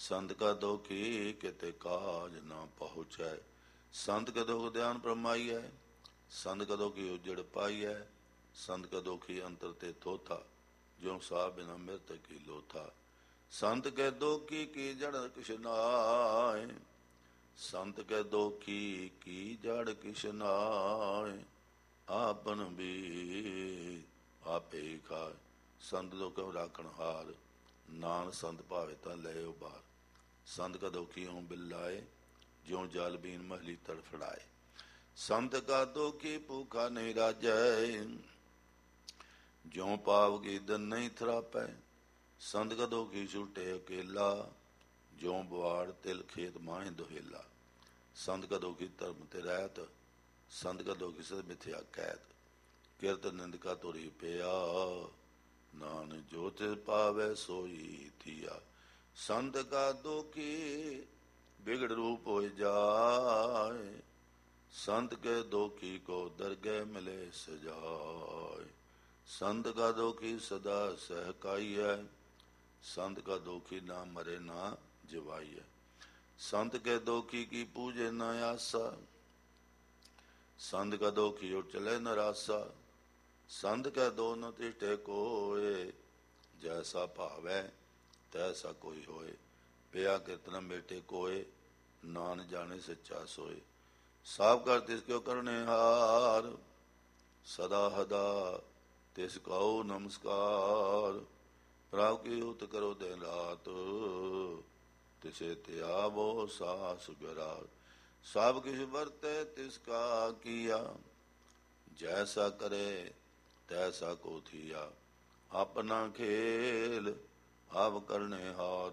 ਸੰਤ ਕਾ ਦੋਖੀ ਕਿਤੇ ਕਾਜ ਨਾ ਪਹੁੰਚੈ। ਸੰਤ ਕਾ ਦੁਖ ਧਿਆਨ ਪ੍ਰਮਾਈਐ। ਸੰਤ ਕਾ ਦੋਖੀ ਉਜੜ ਪਾਈਐ। ਸੰਤ ਕਾ ਦੋਖੀ ਅੰਤਰ ਤੇ ਥੋਥਾ। ਜਿਉ ਸਾਹ ਬਿਨਾ ਮਿਰਤ ਕੀ ਲੋਥਾ। ਸੰਤ ਕੇ ਦੋਖੀ ਕੀ ਜੜ ਕਿਛ ਨਾਏ। ਸੰਤ ਕੇ ਦੋਖੀ ਕੀ ਜੜ ਕਿਛ ਨਾਏ। ਆਪਨ ਵੀ ਆਪੇ ਹੀ ਖਾਏ। ਸੰਤ ਦੁਖ ਰਾਖਣ ਹਾਰ। ਨਾਨਕ ਸੰਤ ਭਾਵੇ ਤਾਂ ਲੈ ਉਬਾਰ। ਸੰਤ ਕਾ ਦੋਖੀ ਹੋਂ ਬਿਲਾਏ। ਜਿਉ ਜਲ ਬੀਨ ਮਹਲੀ ਤੜਫੜਾਏ। ਸੰਤ ਕਾ ਦੋਖੀ ਭੂਖਾ ਨਹੀਂ ਰਾਜੈ। ਜਿਉ ਪਾਵ ਗੀਦਨ ਨਹੀਂ ਥਰਾਪੈ। ਸੰਤ ਕਾ ਦੋਖੀ ਛੁਟੇ ਅਕੇਲਾ। ਜਿਉ ਬਵਾੜ ਤਿਲ ਖੇਤ ਮਾਹੇ ਦੁਹੇਲਾ। ਸੰਤ ਕਾ ਦੋਖੀ ਧਰਮ ਤੇ ਰਹਿਤ। ਸੰਤ ਕਾ ਦੋਖੀ ਸਦ ਮਿਥਿਆ ਕੈਤ। ਕਿਰਤ ਨਿੰਦਕਾ ਤੁਰੀ ਪਿਆ। ਨਾਨਕ ਜੋ ਤਿਸ ਪਾਵੈ ਸੋਈ ਥੀਆ। ਸੰਤ ਕਾ ਦੋਖੀ ਬਿਗੜ ਰੂਪ ਹੋਇ ਜਾਏ। ਸੰਤ ਕੇ ਦੋਖੀ ਕੋ ਦਰਗਹਿ ਮਿਲੇ ਸਜਾਏ। ਸੰਤ ਕਾ ਦੋਖੀ ਸਦਾ ਸਹਿਕਾਈਐ। ਸੰਤ ਕਾ ਦੋਖੀ ਨਾ ਮਰੇ ਨਾ ਜਿਵਾਈਐ। ਸੰਤ ਕੇ ਦੋਖੀ ਕੀ ਪੂਜੇ ਨਾ ਆਸਾ। ਸੰਤ ਕਾ ਦੋਖੀ ਉਠ ਚਲੇ ਨ ਰਾਸਾ। ਸੰਤ ਕੈ ਦੋ ਨ ਤਿਸ਼ਠੇ ਕੋਏ। ਜੈਸਾ ਭਾਵੈ ਤੈਸਾ ਕੋਈ ਹੋਏ। ਪਿਆ ਕਿਰਤ ਨ ਮੇਟੇ ਕੋਏ। ਨਾਨਕ ਜਾਣੇ ਸੱਚਾ ਸੋਏ। ਸਾਬ ਕਰ ਤਿਸ ਕਿਉ ਕਰਨੇ ਹਾਰ। ਸਦਾ ਹਦਾ ਤਿਸ ਕਉ ਨਮਸਕਾਰ। ਪ੍ਰਭ ਕੀ ਉਤ ਕਰੋ ਦਿਨ ਰਾਤ। ਤਿਸੇ ਤਿਆਵੋ ਸਾਸ ਗਰਾਤ। ਸਭ ਕਿਛ ਵਰਤੈ ਤਿਸ ਕਾ ਕੀਆ। ਜੈਸਾ ਕਰੇ ਤੈਸਾ ਕੋ ਥੀਆ। ਆਪਣਾ ਖੇਲ ਆਪ ਕਰਨੇ ਹਾਰ।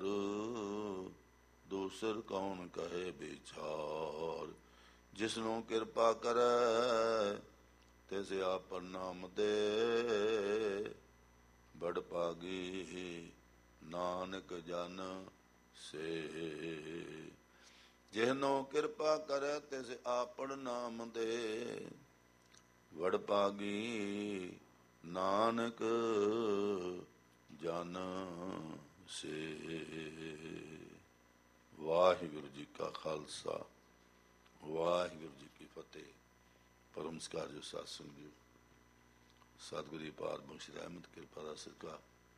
ਦੂਸਰ ਕੌਣ ਕਹੇ ਵਿਚਾਰ। ਜਿਸਨੂੰ ਕਿਰਪਾ ਕਰੈ ਤਿਸ ਆਪਨ ਨਾਮ ਦੇ। ਬੜ ਭਾਗੀ ਨਾਨਕ ਜਨ ਸੇ। ਜਿਹਨੂੰ ਕਿਰਪਾ ਕਰੈ ਤਿਸ ਆਪਨ ਨਾਮ ਦੇ। ਵਡ ਭਾਗੀ ਨਾਨਕ ਜਨ ਸੇ। ਵਾਹਿਗੁਰੂ ਜੀ ਕਾ ਖਾਲਸਾ ਵਾਹਿਗੁਰੂ ਜੀ ਕੀ ਫਤਿਹ। ਪਰਮ ਸਤਿਕਾਰਯੋਗ ਸਾਧ ਸੰਗਤ ਜੀ, ਸਤਿਗੁਰੂ ਪਾਰ ਬਖਸ਼ ਰਹਿਮਤ ਕਿਰਪਾ ਦਾ ਸਦਕਾ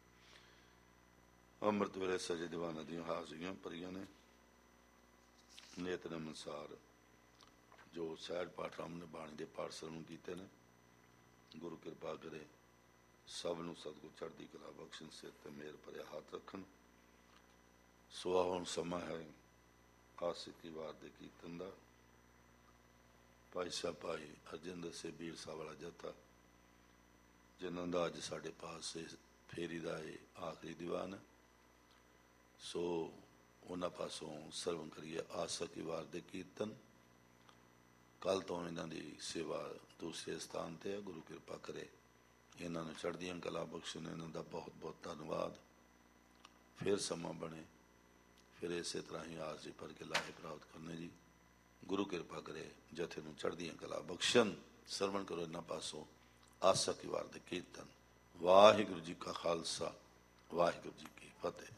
ਅੰਮ੍ਰਿਤ ਵੇਲੇ ਸਜੇ ਦੀਵਾਨਾਂ ਦੀਆਂ ਹਾਜ਼ਰੀਆਂ ਭਰੀਆਂ ਨੇ। ਨਿਤਨੇਮ ਅਨੁਸਾਰ ਜੋ ਸਹਿਜ ਪਾਠ ਰਾਮ ਨੇ ਬਾਣੀ ਦੇ ਪਾਠ ਸਰਵਣ ਕੀਤੇ ਨੇ, ਗੁਰੂ ਕਿਰਪਾ ਕਰੇ ਸਭ ਨੂੰ ਸਤਿਗੁਰ ਚੜ੍ਹਦੀ ਕਲਾ ਬਖਸ਼ਣ, ਸਿਰ ਤੇ ਮਿਹਰ ਭਰਿਆ ਹੱਥ ਰੱਖਣ। ਸੋ ਹੁਣ ਸਮਾਂ ਹੈ ਆਸਿਕੀ ਵਾਰ ਦੇ ਕੀਰਤਨ ਦਾ। ਭਾਈ ਸਾਹਿਬ ਭਾਈ ਅਰਜਿੰਦਰ ਸਿੰਘ ਬੀੜ ਸਾਹਿਬ ਵਾਲਾ ਜੱਥਾ, ਜਿਨ੍ਹਾਂ ਦਾ ਅੱਜ ਸਾਡੇ ਪਾਸ ਫੇਰੀ ਦਾ ਇਹ ਆਖਰੀ ਦੀਵਾਨ, ਸੋ ਉਹਨਾਂ ਪਾਸੋਂ ਸਰਵਣ ਕਰੀਏ ਆਸਿਕੀ ਵਾਰ ਦੇ ਕੀਰਤਨ। ਕੱਲ੍ਹ ਤੋਂ ਇਹਨਾਂ ਦੀ ਸੇਵਾ ਦੂਸਰੇ ਸਥਾਨ 'ਤੇ ਹੈ। ਗੁਰੂ ਕਿਰਪਾ ਕਰੇ ਇਹਨਾਂ ਨੂੰ ਚੜ੍ਹਦੀਆਂ ਕਲਾ ਬਖਸ਼ਣ। ਇਹਨਾਂ ਦਾ ਬਹੁਤ ਬਹੁਤ ਧੰਨਵਾਦ। ਫਿਰ ਸਮਾਂ ਬਣੇ ਫਿਰ ਇਸੇ ਤਰ੍ਹਾਂ ਹੀ ਆਸ ਜੀ ਭਰ ਕੇ ਲਾਹੇ ਪ੍ਰਾਪਤ ਕਰਨੇ ਜੀ। ਗੁਰੂ ਕਿਰਪਾ ਕਰੇ ਜਥੇ ਨੂੰ ਚੜ੍ਹਦੀਆਂ ਕਲਾ ਬਖਸ਼ਣ। ਸਰਵਣ ਕਰੋ ਇਹਨਾਂ ਪਾਸੋਂ ਆਸਿਕੀ ਵਾਰ ਦੇ ਕੀਰਤਨ। ਵਾਹਿਗੁਰੂ ਜੀ ਕਾ ਖਾਲਸਾ ਵਾਹਿਗੁਰੂ ਜੀ ਕੀ ਫਤਿਹ।